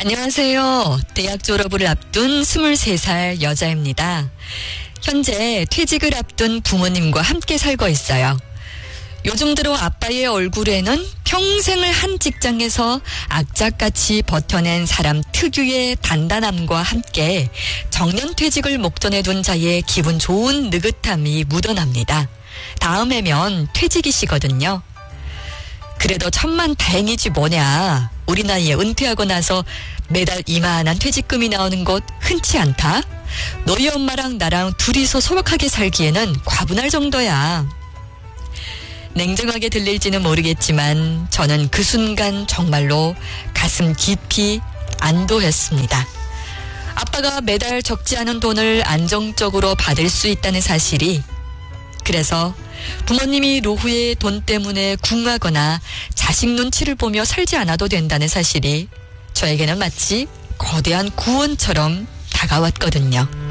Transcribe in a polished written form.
안녕하세요. 대학 졸업을 앞둔 23살 여자입니다. 현재 퇴직을 앞둔 부모님과 함께 살고 있어요. 요즘 들어 아빠의 얼굴에는 평생을 한 직장에서 악착같이 버텨낸 사람 특유의 단단함과 함께 정년퇴직을 목전에 둔 자의 기분 좋은 느긋함이 묻어납니다. 다음 해면 퇴직이시거든요. 그래도 천만다행이지 뭐냐. 우리 나이에 은퇴하고 나서 매달 이만한 퇴직금이 나오는 곳 흔치 않다. 너희 엄마랑 나랑 둘이서 소박하게 살기에는 과분할 정도야. 냉정하게 들릴지는 모르겠지만 저는 그 순간 정말로 가슴 깊이 안도했습니다. 아빠가 매달 적지 않은 돈을 안정적으로 받을 수 있다는 사실이, 그래서 부모님이 노후에 돈 때문에 궁하거나 자식 눈치를 보며 살지 않아도 된다는 사실이 저에게는 마치 거대한 구원처럼 다가왔거든요.